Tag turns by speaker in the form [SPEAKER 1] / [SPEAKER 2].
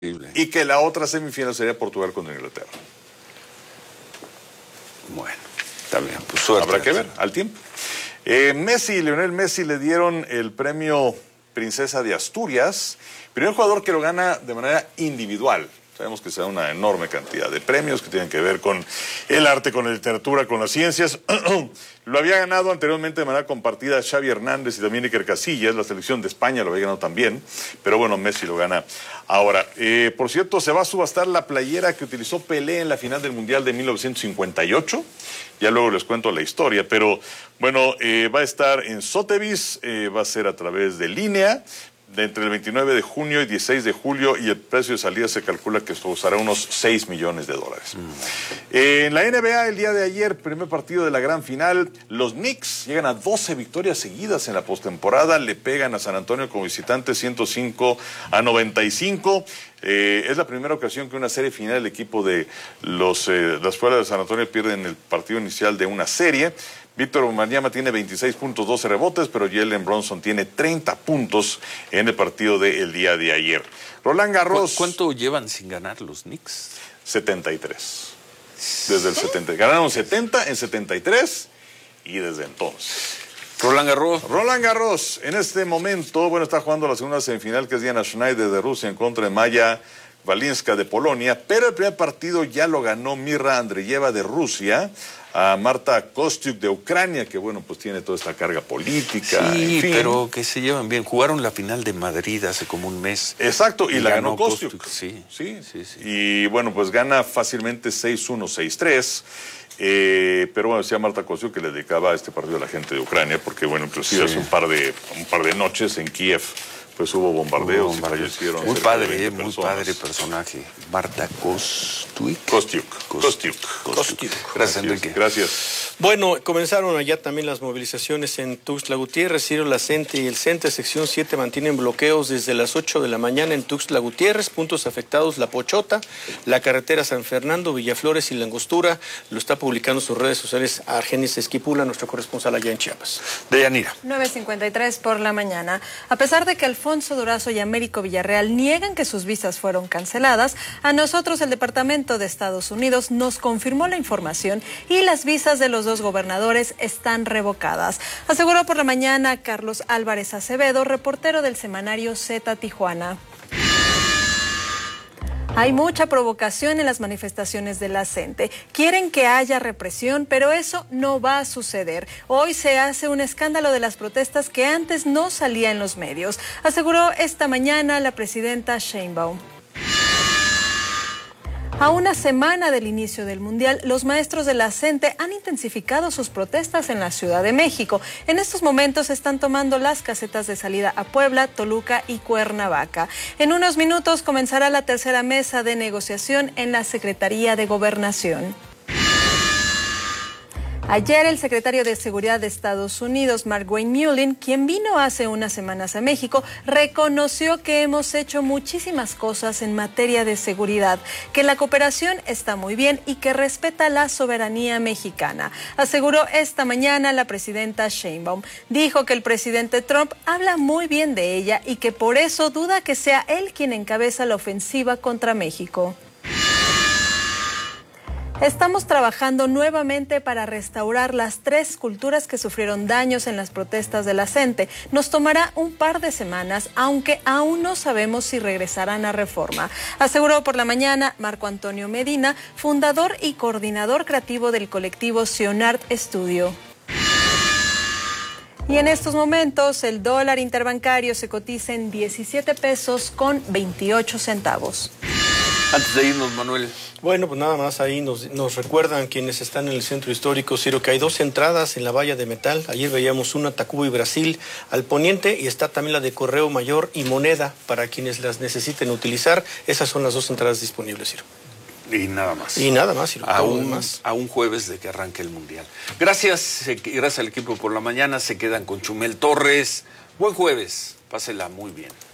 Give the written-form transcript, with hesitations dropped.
[SPEAKER 1] Y que la otra semifinal sería Portugal contra Inglaterra.
[SPEAKER 2] Bueno, está bien, pues suerte.
[SPEAKER 1] Habrá que ver, al tiempo. Lionel Messi le dieron el premio Princesa de Asturias, primer jugador que lo gana de manera individual. Sabemos que se da una enorme cantidad de premios que tienen que ver con el arte, con la literatura, con las ciencias. Lo había ganado anteriormente de manera compartida Xavi Hernández y también Iker Casillas. La selección de España lo había ganado también, pero bueno, Messi lo gana ahora. Por cierto, se va a subastar la playera que utilizó Pelé en la final del Mundial de 1958. Ya luego les cuento la historia, pero bueno, va a estar en Sotheby's, va a ser a través de línea, entre el 29 de junio y 16 de julio, y el precio de salida se calcula que costará unos $6 millones. En la NBA, el día de ayer, primer partido de la gran final, los Knicks llegan a 12 victorias seguidas en la postemporada, le pegan a San Antonio como visitante 105-95. Es la primera ocasión que una serie final el equipo de las Fueras de San Antonio pierden el partido inicial de una serie. Víctor Wembanyama tiene 26 puntos, 12 rebotes, pero Jalen Brunson tiene 30 puntos en el partido del día de ayer. Roland Garros.
[SPEAKER 2] ¿Cuánto llevan sin ganar los Knicks?
[SPEAKER 1] 73. Desde el 70. Ganaron 70 en 73 y desde entonces.
[SPEAKER 2] Roland Garros.
[SPEAKER 1] Roland Garros, en este momento, bueno, está jugando la segunda semifinal, que es Diana Schneider de Rusia en contra de Maya Walinska de Polonia, pero el primer partido ya lo ganó Mirra Andreeva de Rusia a Marta Kostyuk de Ucrania, que bueno, pues tiene toda esta carga política.
[SPEAKER 2] Sí,
[SPEAKER 1] en fin.
[SPEAKER 2] pero que se llevan bien. Jugaron la final de Madrid hace como un mes.
[SPEAKER 1] Exacto, y la ganó Kostyuk.
[SPEAKER 2] Sí.
[SPEAKER 1] Y bueno, pues gana fácilmente 6-1, 6-3. Pero bueno, decía Marta Kostyuk que le dedicaba este partido a la gente de Ucrania, porque bueno, inclusive hace un par de noches en Kiev pues hubo bombardeos y fallecieron.
[SPEAKER 2] Muy padre personaje. Marta Kostyuk. Gracias, Enrique.
[SPEAKER 1] Gracias.
[SPEAKER 3] Bueno, comenzaron allá también las movilizaciones en Tuxtla Gutiérrez. Ciro, la CENTE y el CENTE, sección 7, mantienen bloqueos desde las 8 de la mañana en Tuxtla Gutiérrez. Puntos afectados: La Pochota, la carretera San Fernando, Villaflores y La Angostura. Lo está publicando en sus redes sociales Argenis Esquipula, nuestro corresponsal allá en Chiapas.
[SPEAKER 2] Deyanira.
[SPEAKER 4] 9:53 por la mañana. A pesar de que Alfonso Durazo y Américo Villarreal niegan que sus visas fueron canceladas, a nosotros el Departamento de Estados Unidos nos confirmó la información y las visas de los dos gobernadores están revocadas. Aseguró por la mañana Carlos Álvarez Acevedo, reportero del semanario Z Tijuana. Hay mucha provocación en las manifestaciones de la CENTE. Quieren que haya represión, pero eso no va a suceder. Hoy se hace un escándalo de las protestas que antes no salía en los medios, aseguró esta mañana la presidenta Sheinbaum. A una semana del inicio del Mundial, los maestros de la CENTE han intensificado sus protestas en la Ciudad de México. En estos momentos están tomando las casetas de salida a Puebla, Toluca y Cuernavaca. En unos minutos comenzará la tercera mesa de negociación en la Secretaría de Gobernación. Ayer el secretario de Seguridad de Estados Unidos, Mark Wayne Mullin, quien vino hace unas semanas a México, reconoció que hemos hecho muchísimas cosas en materia de seguridad, que la cooperación está muy bien y que respeta la soberanía mexicana. Aseguró esta mañana la presidenta Sheinbaum. Dijo que el presidente Trump habla muy bien de ella y que por eso duda que sea él quien encabeza la ofensiva contra México. Estamos trabajando nuevamente para restaurar las 3 esculturas que sufrieron daños en las protestas de la CENTE. Nos tomará un par de semanas, aunque aún no sabemos si regresarán a Reforma. Aseguró por la mañana Marco Antonio Medina, fundador y coordinador creativo del colectivo Sionart Studio. Y en estos momentos el dólar interbancario se cotiza en 17 pesos con 28 centavos.
[SPEAKER 2] Antes de irnos, Manuel.
[SPEAKER 3] Bueno, pues nada más ahí nos recuerdan quienes están en el centro histórico, Ciro, que hay 2 entradas en la valla de metal. Ayer veíamos una Tacuba y Brasil al poniente y está también la de Correo Mayor y Moneda para quienes las necesiten utilizar. Esas son las 2 entradas disponibles, Ciro.
[SPEAKER 2] Y nada más.
[SPEAKER 3] Ciro.
[SPEAKER 2] A un jueves de que arranque el Mundial. Gracias al equipo por la mañana. Se quedan con Chumel Torres. Buen jueves. Pásela muy bien.